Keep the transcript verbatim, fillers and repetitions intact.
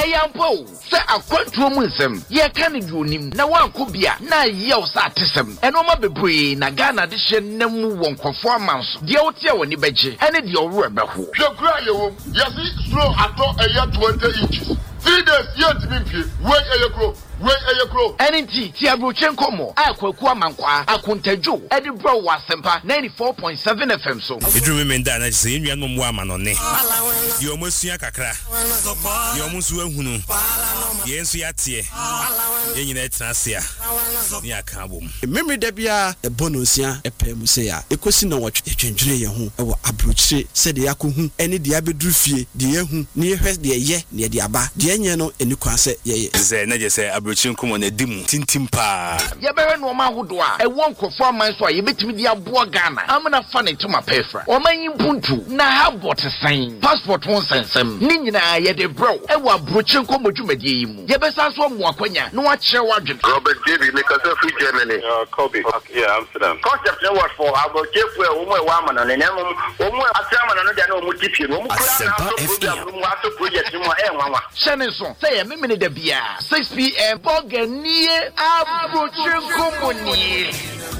Ayampo, say a quantum ye can do him. Now one could be a na yell satism. And Oma be na Ghana edition nemu won performance. The Otia when you beje, and it your rubber. Your cry, yes, slow at all a year twenty inches. Three days, yet to be wait a crow. Wait a crow. Any tea, Tia Bruchenkomo, Aqua Mankwa, Akuntejo, Eddie Bro was Sempa ninety-four point seven F M. So, you remember that I say, you are no woman on it. You almost see a cacra. You almost will who yes, we are here. In a transia near Kabum. Memory debia, a bonusia, a pemusea, a question of what a change who a bruche said the Yaku, any diabedrufi, the Yahu, near her, the ye, near the Abba, the Yano, and you can say, ye, Zena say, a bruching come on a dim, tintimpa. Yaberan woman who do I won't conform my soy, you bet me the Abuagana. I'm not funny to my pefra. Or my impuntu, now have what a sign. Passport won't send some. Nina, yet a bro, and what bruching come to medium. Yabesas one more quenya, no watch your wagon. Robert David, because of free Germany. Uh, Kobe. Okay, yeah, Amsterdam. Concept no word for our chief where woman woman and then woman a chairman and then no multitude. Shannon, say a minute the beer. six p m. Bog and near Abrochun Company.